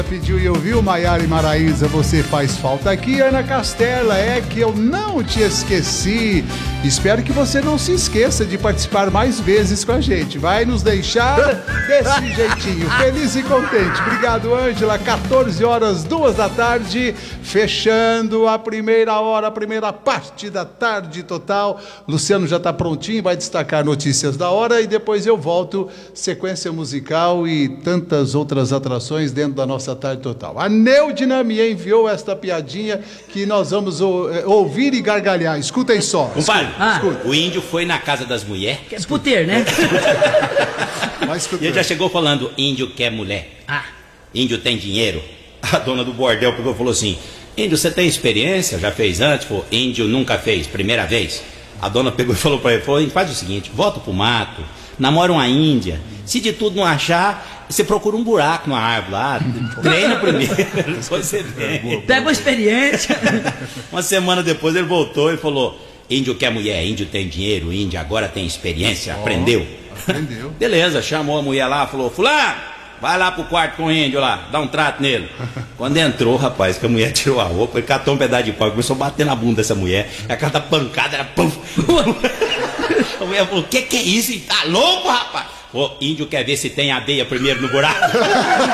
Pediu e ouviu, Maiara e Maraísa, você faz falta aqui. Ana Castela, é que eu não te esqueci. Espero que você não se esqueça de participar mais vezes com a gente. Vai nos deixar desse jeitinho, feliz e contente. Obrigado, Ângela. 14 horas, 2 da tarde, fechando a primeira hora, a primeira parte da tarde total. Luciano já está prontinho, vai destacar notícias da hora e depois eu volto, sequência musical e tantas outras atrações dentro da nossa tarde total. A Neudina me enviou esta piadinha que nós vamos ouvir e gargalhar. Escutem só. Compadre, o índio foi na casa das mulheres. É puteiro, né? E ele já chegou falando, índio quer mulher. Índio tem dinheiro. A dona do bordel pegou e falou assim, índio, você tem experiência? Já fez antes? Falou, índio nunca fez, primeira vez. A dona pegou e falou pra ele, faz o seguinte, volta pro mato, namora uma índia. Se de tudo não achar, você procura um buraco numa árvore lá, treina primeiro, depois você vem. Pega uma experiência. Uma semana depois ele voltou e falou, índio quer mulher, índio tem dinheiro, índio agora tem experiência, aprendeu. Beleza, chamou a mulher lá, falou, fulano, vai lá pro quarto com o índio lá, dá um trato nele. Quando entrou, rapaz, que a mulher tirou a roupa, ele catou um pedaço de pau, começou a bater na bunda dessa mulher, a cada pancada era pum. A mulher falou, que é isso? Tá louco, rapaz? O índio quer ver se tem areia primeiro no buraco.